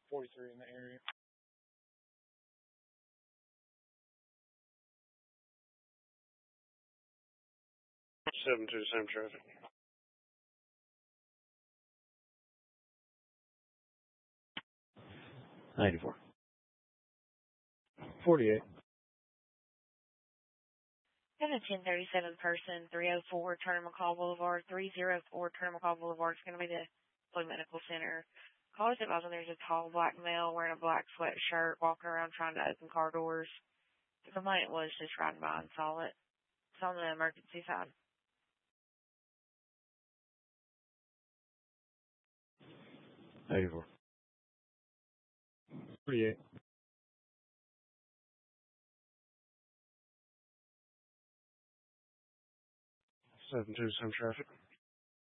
43 in the area. 7-2, same traffic. 94. 48. And a 1037 person, 304 Turner McCall Boulevard, 304 Turner McCall Boulevard. It's going to be the Floyd Medical Center. Call us advised when there's a tall black male wearing a black sweatshirt walking around trying to open car doors. The complaint was just riding by and saw it. It's on the emergency side. 84. 48. 7-2, same traffic.